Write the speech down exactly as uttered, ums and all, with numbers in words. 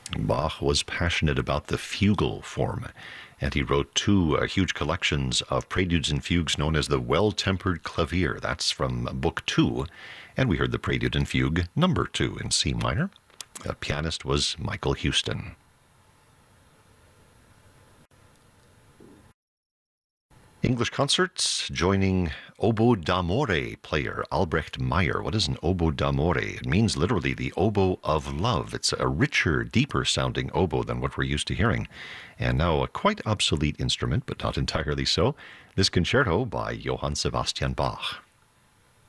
Bach was passionate about the fugal form, and he wrote two uh, huge collections of preludes and fugues known as the Well-Tempered Clavier. That's from Book Two, and we heard the Prelude and Fugue Number Two in C minor. The pianist was Michael Houston. English concerts joining oboe d'amore player Albrecht Meyer. What is an oboe d'amore? It means literally the oboe of love. It's a richer, deeper sounding oboe than what we're used to hearing, and now a quite obsolete instrument, but not entirely so. This concerto by Johann Sebastian Bach.